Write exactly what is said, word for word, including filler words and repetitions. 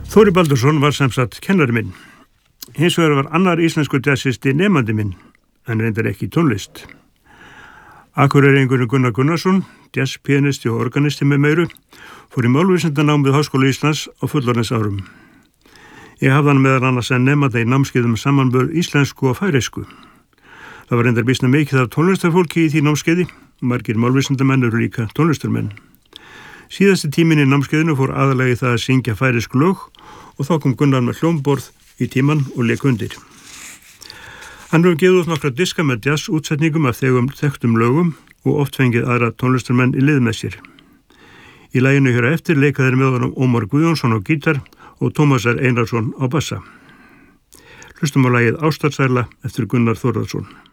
Þóri Baldursson var sem sagt kennari minn. Hins vegar var annar íslensku jazzisti nemandi minn, en reyndar ekki í tónlist. Akureyringurinn Gunnar Gunnarsson, jazzpianisti og organisti með meiru, fór í málvísindanám við Háskóla Íslands á fullorðins árum. Ég hafði hann meðal annars að nemanda í námskeiðum samanburð íslensku og færeysku. Það var reyndar býsna mikið af tónlistarfólki í því námskeiði, margir málvísindamenn eru líka tónlistarmenn. Síðasti tíminn í námskeiðinu fór aðalegi það að syngja færeysk lög og þá kom Gunnar með hljómborð í tíman og lék undir. Hann hefur gefið út nokkra diska með jazz útsetningum af þegum þekktum lögum og oft fengið aðra tónlistarmenn í lið með sér. Í laginu hér á eftir leika þeir með honum Ómar Guðjónsson á gítar og Tómasar Einarsson á bassa. Hlustum á lagið Ástarsæla eftir Gunnar Þórðarson.